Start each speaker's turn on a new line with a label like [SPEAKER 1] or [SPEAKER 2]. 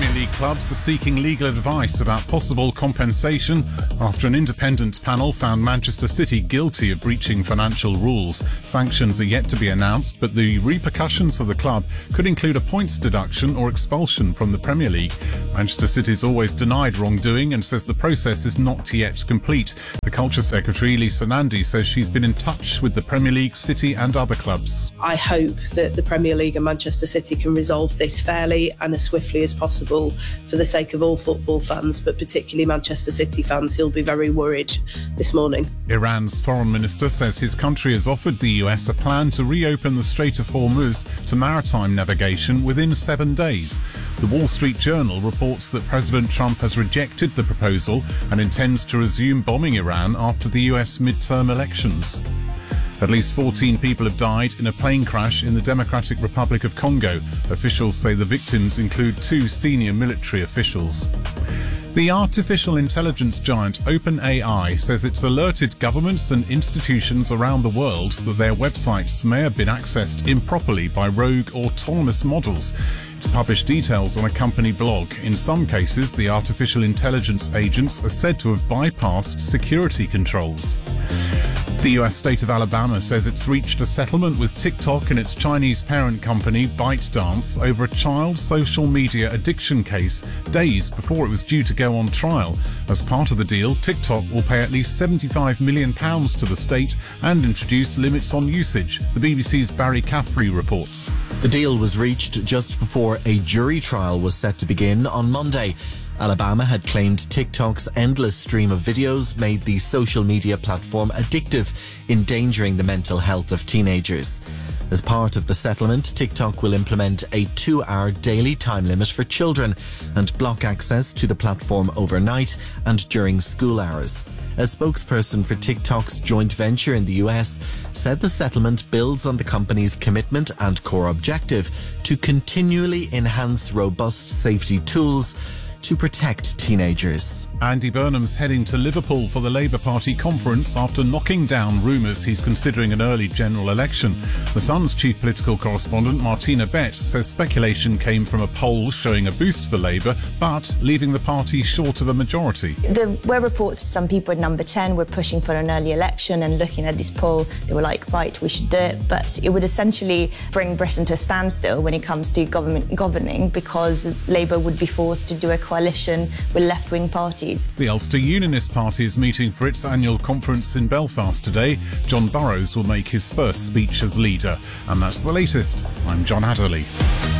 [SPEAKER 1] Premier League clubs are seeking legal advice about possible compensation after an independent panel found Manchester City guilty of breaching financial rules. Sanctions are yet to be announced, but the repercussions for the club could include a points deduction or expulsion from the Premier League. Manchester City's always denied wrongdoing and says the process is not yet complete. The Culture Secretary, Lisa Nandy, says she's been in touch with the Premier League, City and other clubs.
[SPEAKER 2] I hope that the Premier League and Manchester City can resolve this fairly and as swiftly as possible for the sake of all football fans, but particularly Manchester City fans who'll be very worried this morning.
[SPEAKER 1] Iran's foreign minister says his country has offered the US a plan to reopen the Strait of Hormuz to maritime navigation within 7 days. The Wall Street Journal reports that President Trump has rejected the proposal and intends to resume bombing Iran after the US midterm elections. At least 14 people have died in a plane crash in the Democratic Republic of Congo. Officials say the victims include 2 senior military officials. The artificial intelligence giant OpenAI says it's alerted governments and institutions around the world that their websites may have been accessed improperly by rogue autonomous models. It's published details on a company blog. In some cases, the artificial intelligence agents are said to have bypassed security controls. The US state of Alabama says it's reached a settlement with TikTok and its Chinese parent company ByteDance over a child social media addiction case days before it was due to go on trial. As part of the deal, TikTok will pay at least £75 million to the state and introduce limits on usage. The BBC's Barry Caffrey reports.
[SPEAKER 3] The deal was reached just before a jury trial was set to begin on Monday. Alabama had claimed TikTok's endless stream of videos made the social media platform addictive, endangering the mental health of teenagers. As part of the settlement, TikTok will implement a 2-hour daily time limit for children and block access to the platform overnight and during school hours. A spokesperson for TikTok's joint venture in the US said the settlement builds on the company's commitment and core objective to continually enhance robust safety tools to protect teenagers.
[SPEAKER 1] Andy Burnham's heading to Liverpool for the Labour Party conference after knocking down rumours he's considering an early general election. The Sun's chief political correspondent, Martina Bett, says speculation came from a poll showing a boost for Labour, but leaving the party short of a majority.
[SPEAKER 4] There were reports some people at number 10 were pushing for an early election, and looking at this poll, they were like, right, we should do it. But it would essentially bring Britain to a standstill when it comes to governing, because Labour would be forced to do a coalition with left-wing parties.
[SPEAKER 1] The Ulster Unionist Party is meeting for its annual conference in Belfast today. John Burrows will make his first speech as leader. And that's the latest. I'm John Adderley.